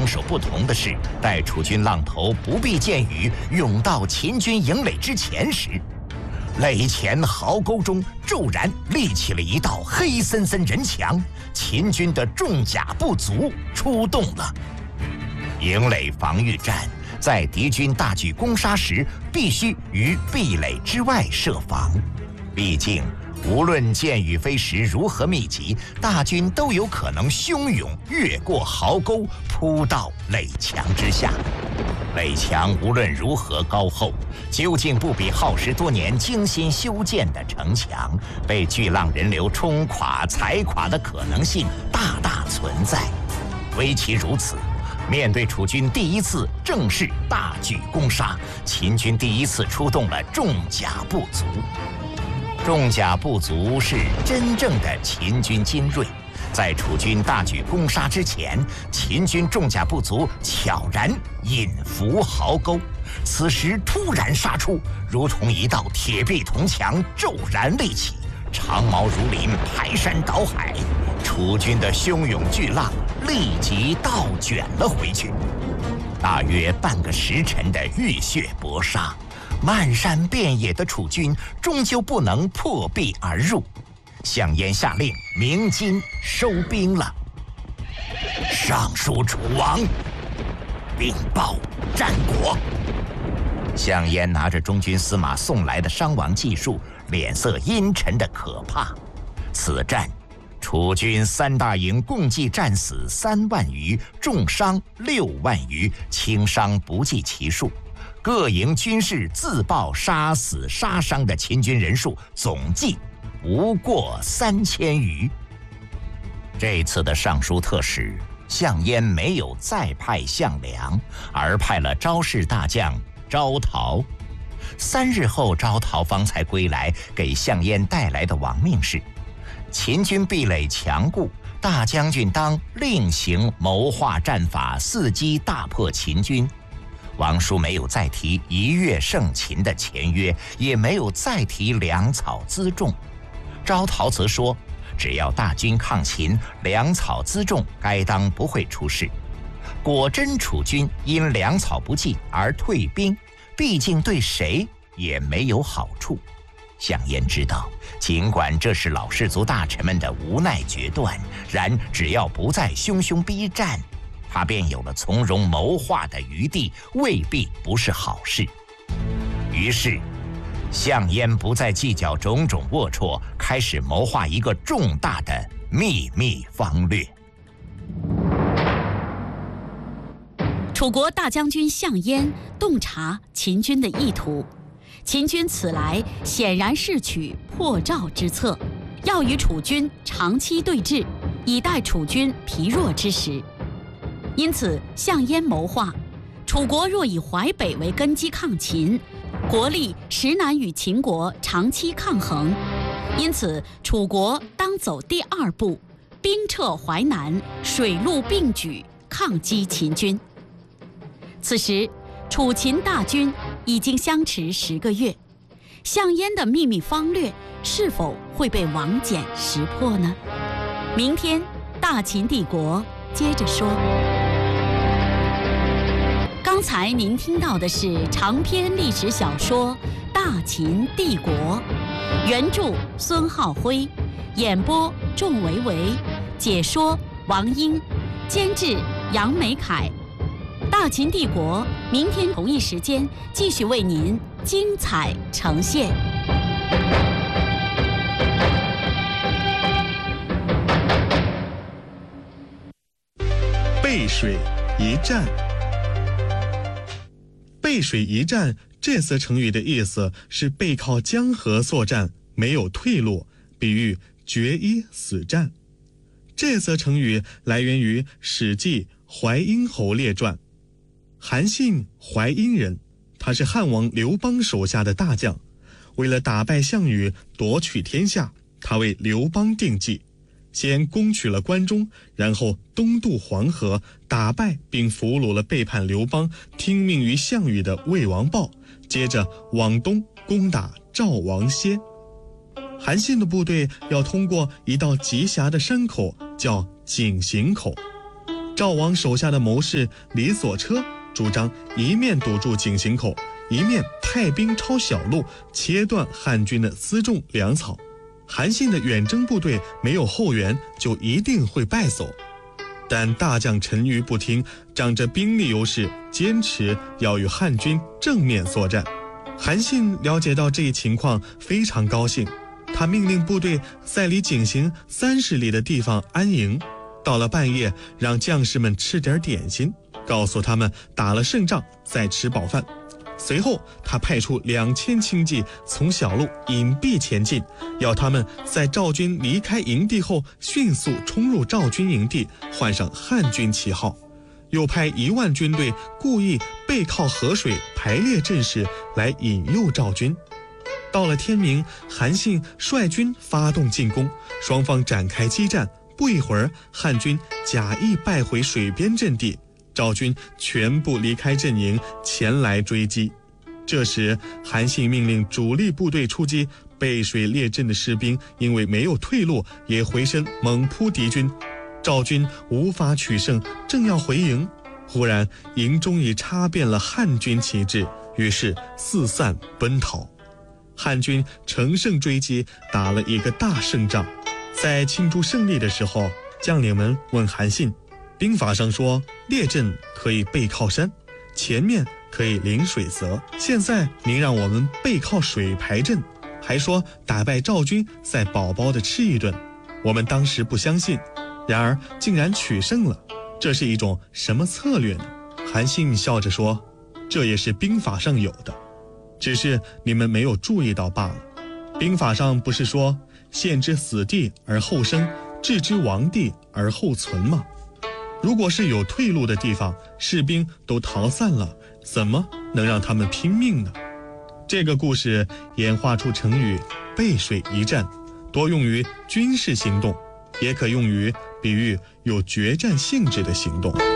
防守不同的是，待楚军浪头不避箭雨涌到秦军营垒之前时，垒前壕沟中骤然立起了一道黑森森人墙，秦军的重甲不足出动了。营垒防御战在敌军大举攻杀时，必须于壁垒之外设防，毕竟无论箭雨飞时如何密集，大军都有可能汹涌越过壕沟，扑到垒墙之下。垒墙无论如何高厚，究竟不比耗时多年精心修建的城墙，被巨浪人流冲垮、踩垮的可能性大大存在。唯其如此，面对楚军第一次正式大举攻杀，秦军第一次出动了重甲不足。重甲不足是真正的秦军精锐，在楚军大举攻杀之前，秦军重甲不足悄然隐伏壕沟，此时突然杀出，如同一道铁壁铜墙骤然立起，长矛如林，排山倒海，楚军的汹涌巨浪立即倒卷了回去。大约半个时辰的浴血搏杀，漫山遍野的楚军终究不能破壁而入。项燕下令鸣金收兵了。上书楚王，禀报战果。项燕拿着中军司马送来的伤亡记述，脸色阴沉的可怕。此战，楚军3大营共计战死3万余，重伤6万余，轻伤不计其数。各营军士自报杀死杀伤的秦军人数总计不过3000余。这次的尚书特使项燕没有再派项梁，而派了招式大将招陶。3日后，招陶方才归来，给项燕带来的亡命是：秦军壁垒强固，大将军当另行谋划战法，伺机大破秦军。王叔没有再提一跃胜秦的前约，也没有再提粮草辎重。招陶则说，只要大军抗秦，粮草辎重该当不会出事。果真楚军因粮草不济而退兵，毕竟对谁也没有好处。项燕知道，尽管这是老士族大臣们的无奈决断，然只要不再汹汹逼战，他便有了从容谋划的余地，未必不是好事。于是项燕不再计较种种龌龊，开始谋划一个重大的秘密方略。 楚国大将军项燕洞察秦军的意图，秦军此来显然是取破赵之策，要与楚军长期对峙，以待楚军疲弱之时。因此，项燕谋划，楚国若以淮北为根基抗秦，国力实难与秦国长期抗衡。因此，楚国当走第2步，兵撤淮南，水陆并举，抗击秦军。此时，楚秦大军已经相持10个月，项燕的秘密方略是否会被王翦识破呢？明天，大秦帝国接着说。刚才您听到的是长篇历史小说《大秦帝国》，原著孙浩辉，演播仲维维，解说王英，监制杨美凯。大秦帝国明天同一时间继续为您精彩呈现。 背水一战。背水一战这则成语的意思是背靠江河作战，没有退路，比喻决一死战。这则成语来源于《史记·淮阴侯列传》。韩信，淮阴人，他是汉王刘邦手下的大将。为了打败项羽，夺取天下，他为刘邦定计，先攻取了关中，然后东渡黄河，打败并俘虏了背叛刘邦、听命于项羽的魏王豹，接着往东攻打赵王歇。韩信的部队要通过一道极狭的山口，叫井陉口。 赵王手下的谋士李所车主张一面堵住井陉口，一面派兵抄小路，切断汉军的辎重粮草。韩信的远征部队没有后援，就一定会败走。但大将陈馀不听，仗着兵力优势，坚持要与汉军正面作战。韩信了解到这一情况，非常高兴，他命令部队在离井陉30里的地方安营，到了半夜，让将士们吃点点心，告诉他们打了胜仗再吃饱饭。随后他派出2000轻骑从小路隐蔽前进，要他们在赵军离开营地后迅速冲入赵军营地，换上汉军旗号。又派1万军队故意背靠河水排列阵势来引诱赵军。到了天明，韩信率军发动进攻，双方展开激战。不一会儿，汉军假意败回水边阵地，赵军全部离开阵营前来追击。这时韩信命令主力部队出击，背水列阵的士兵因为没有退路，也回身猛扑敌军。赵军无法取胜，正要回营，忽然营中已插遍了汉军旗帜，于是四散奔逃。汉军乘胜追击，打了一个大胜仗。在庆祝胜利的时候，将领们问韩信，兵法上说列阵可以背靠山，前面可以临水泽，现在您让我们背靠水排阵，还说打败赵军再饱饱的吃一顿。我们当时不相信，然而竟然取胜了，这是一种什么策略呢？韩信笑着说，这也是兵法上有的，只是你们没有注意到罢了。兵法上不是说陷之死地而后生，置之亡地而后存吗？如果是有退路的地方，士兵都逃散了，怎么能让他们拼命呢？这个故事演化出成语背水一战，多用于军事行动，也可用于比喻有决战性质的行动。